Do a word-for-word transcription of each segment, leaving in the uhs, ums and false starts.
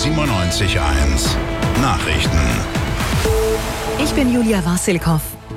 siebenundneunzig Komma eins Nachrichten. Ich bin Julia Wassilkow.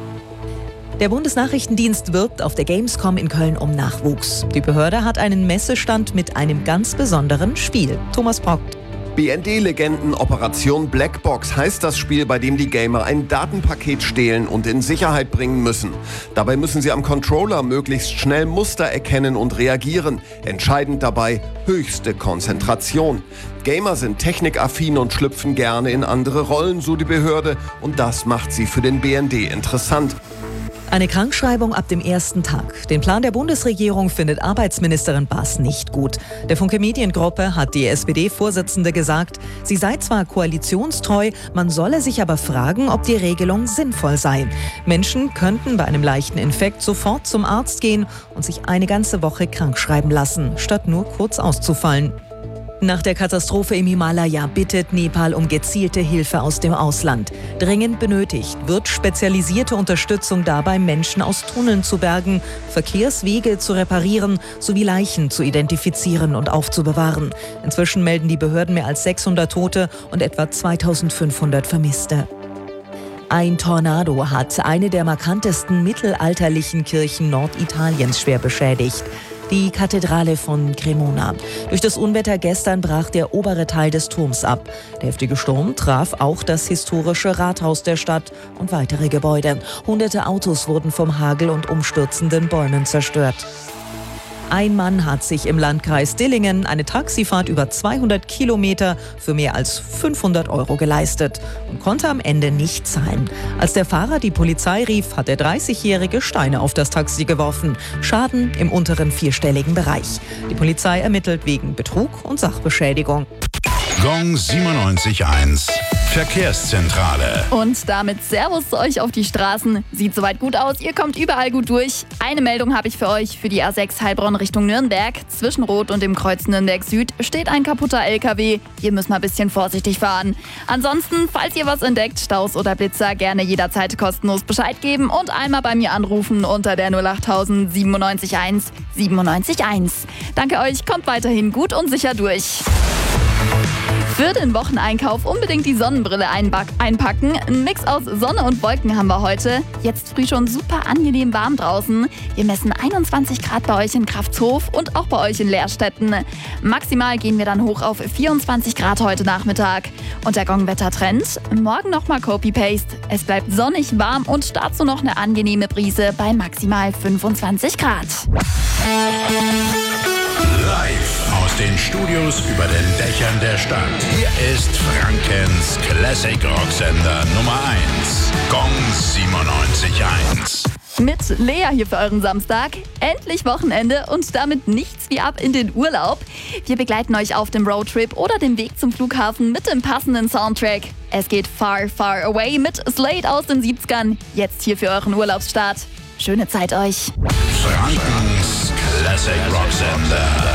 Der Bundesnachrichtendienst wirbt auf der Gamescom in Köln um Nachwuchs. Die Behörde hat einen Messestand mit einem ganz besonderen Spiel. Thomas Brockt. B N D-Legenden Operation Blackbox heißt das Spiel, bei dem die Gamer ein Datenpaket stehlen und in Sicherheit bringen müssen. Dabei müssen sie am Controller möglichst schnell Muster erkennen und reagieren. Entscheidend dabei höchste Konzentration. Gamer sind technikaffin und schlüpfen gerne in andere Rollen, so die Behörde. Und das macht sie für den B N D interessant. Eine Krankschreibung ab dem ersten Tag. Den Plan der Bundesregierung findet Arbeitsministerin Baas nicht gut. Der Funke Mediengruppe hat die S P D-Vorsitzende gesagt, sie sei zwar koalitionstreu, man solle sich aber fragen, ob die Regelung sinnvoll sei. Menschen könnten bei einem leichten Infekt sofort zum Arzt gehen und sich eine ganze Woche krankschreiben lassen, statt nur kurz auszufallen. Nach der Katastrophe im Himalaya bittet Nepal um gezielte Hilfe aus dem Ausland. Dringend benötigt wird spezialisierte Unterstützung dabei, Menschen aus Tunneln zu bergen, Verkehrswege zu reparieren sowie Leichen zu identifizieren und aufzubewahren. Inzwischen melden die Behörden mehr als sechshundert Tote und etwa zweitausendfünfhundert Vermisste. Ein Tornado hat eine der markantesten mittelalterlichen Kirchen Norditaliens schwer beschädigt. Die Kathedrale von Cremona. Durch das Unwetter gestern brach der obere Teil des Turms ab. Der heftige Sturm traf auch das historische Rathaus der Stadt und weitere Gebäude. Hunderte Autos wurden vom Hagel und umstürzenden Bäumen zerstört. Ein Mann hat sich im Landkreis Dillingen eine Taxifahrt über zweihundert Kilometer für mehr als fünfhundert Euro geleistet und konnte am Ende nicht zahlen. Als der Fahrer die Polizei rief, hat der dreißigjährige Steine auf das Taxi geworfen. Schaden im unteren vierstelligen Bereich. Die Polizei ermittelt wegen Betrug und Sachbeschädigung. Gong siebenundneunzig Komma eins Verkehrszentrale. Und damit Servus zu euch auf die Straßen. Sieht soweit gut aus, ihr kommt überall gut durch. Eine Meldung habe ich für euch. Für die A sechs Heilbronn Richtung Nürnberg. Zwischen Rot und dem Kreuz Nürnberg Süd steht ein kaputter L K W. Hier müssen wir ein bisschen vorsichtig fahren. Ansonsten, falls ihr was entdeckt, Staus oder Blitzer, gerne jederzeit kostenlos Bescheid geben und einmal bei mir anrufen unter der null acht null null siebenundneunzig Komma eins siebenundneunzig Komma eins. Danke euch, kommt weiterhin gut und sicher durch. Für den Wocheneinkauf unbedingt die Sonnenbrille einpacken. Ein Mix aus Sonne und Wolken haben wir heute. Jetzt früh schon super angenehm warm draußen. Wir messen einundzwanzig Grad bei euch in Kraftshof und auch bei euch in Leerstetten. Maximal gehen wir dann hoch auf vierundzwanzig Grad heute Nachmittag. Und der Gong-Wetter-Trend? Morgen nochmal Copy-Paste. Es bleibt sonnig warm und dazu noch eine angenehme Brise bei maximal fünfundzwanzig Grad. Live aus den Studios über den Dächern der Stadt. Hier ist Frankens Classic Rocksender Nummer eins. Gong siebenundneunzig Komma eins. Mit Lea hier für euren Samstag. Endlich Wochenende und damit nichts wie ab in den Urlaub. Wir begleiten euch auf dem Roadtrip oder dem Weg zum Flughafen mit dem passenden Soundtrack. Es geht Far, Far Away mit Slade aus den siebzigern. Jetzt hier für euren Urlaubsstart. Schöne Zeit euch. Frankens Classic Rocksender.